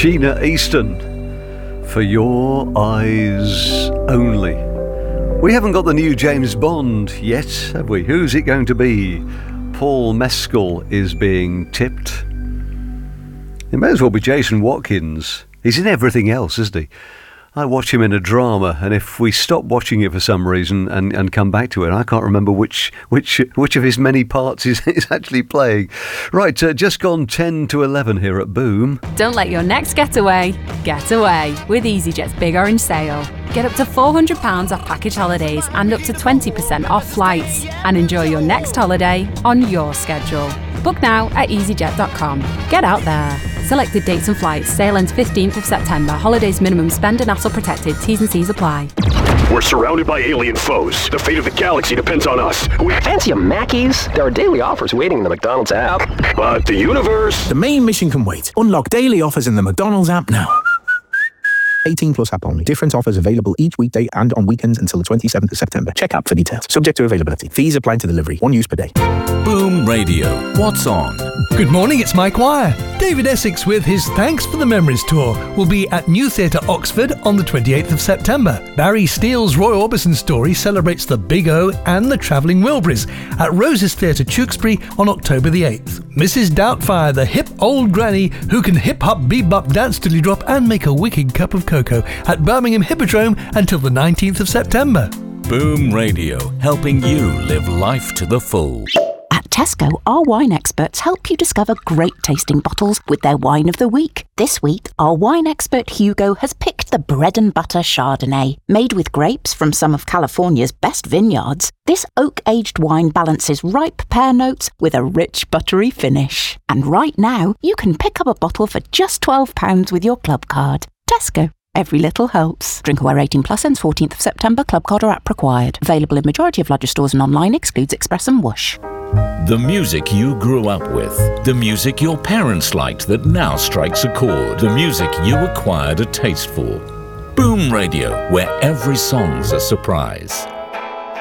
Sheena Easton, For Your Eyes Only. We haven't got the new James Bond yet, have we? Who's it going to be? Paul Mescal is being tipped. It may as well be Jason Watkins. He's in everything else, isn't he? I watch him in a drama, and if we stop watching it for some reason and come back to it, I can't remember which of his many parts is actually playing. Right, just gone 10 to 11 here at Boom. Don't let your next getaway get away with EasyJet's Big Orange Sale. Get up to £400 off package holidays and up to 20% off flights. And enjoy your next holiday on your schedule. Book now at easyjet.com. Get out there. Selected dates and flights. Sale ends 15th of September. Holidays minimum spend and hassle protected. T's and C's apply. We're surrounded by alien foes. The fate of the galaxy depends on us. Fancy a Mackey's? There are daily offers waiting in the McDonald's app. But the universe... The main mission can wait. Unlock daily offers in the McDonald's app now. 18 plus app only. Different offers available each weekday and on weekends until the 27th of September. Check app for details. Subject to availability. Fees apply to delivery. One use per day. Boom Radio. What's on? Good morning, it's Mike Wire. David Essex with his Thanks for the Memories tour will be at New Theatre Oxford on the 28th of September. Barry Steele's Roy Orbison story celebrates the Big O and the Travelling Wilburys at Roses Theatre Tewkesbury on October the 8th. Mrs. Doubtfire, the hip old granny who can hip-hop, bebop, dance till you drop and make a wicked cup of cocoa at Birmingham Hippodrome until the 19th of September. Boom Radio, helping you live life to the full. At Tesco, our wine experts help you discover great tasting bottles with their wine of the week. This week, our wine expert Hugo has picked the bread and butter Chardonnay. Made with grapes from some of California's best vineyards, this oak-aged wine balances ripe pear notes with a rich buttery finish. And right now, you can pick up a bottle for just £12 with your club card. Tesco. Every little helps. Drink aware 18 plus ends 14th of September. Club card or app required. Available in majority of lodger stores and online. Excludes Express and Whoosh. The music you grew up with. The music your parents liked that now strikes a chord. The music you acquired a taste for. Boom Radio, where every song's a surprise.